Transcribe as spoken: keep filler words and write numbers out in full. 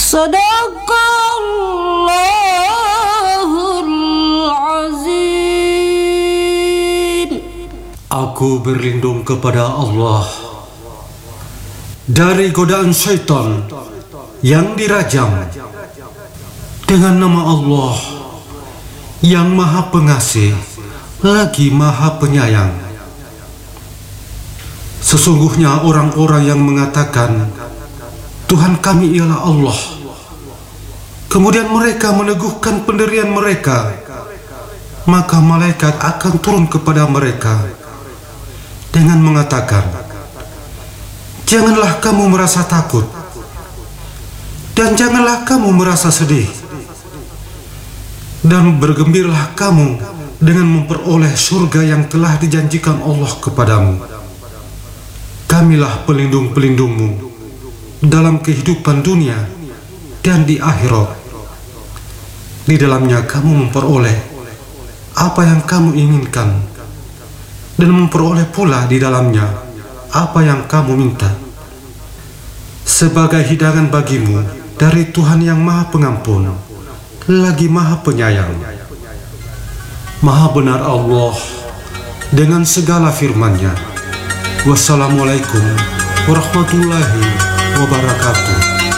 Sadaqallahul azim. Aku berlindung kepada Allah dari godaan syaitan yang dirajam dengan nama Allah yang Maha Pengasih lagi Maha Penyayang. Sesungguhnya orang-orang yang mengatakan Tuhan kami ialah Allah, kemudian mereka meneguhkan pendirian mereka, maka malaikat akan turun kepada mereka dengan mengatakan, janganlah kamu merasa takut dan janganlah kamu merasa sedih, dan bergembiralah kamu dengan memperoleh surga yang telah dijanjikan Allah kepadamu. Kamilah pelindung-pelindungmu dalam kehidupan dunia dan di akhirat. Di dalamnya kamu memperoleh apa yang kamu inginkan, dan memperoleh pula di dalamnya apa yang kamu minta, sebagai hidangan bagimu dari Tuhan yang Maha Pengampun lagi Maha Penyayang. Maha benar Allah dengan segala firman-Nya. Wassalamualaikum warahmatullahi wabarakatuh.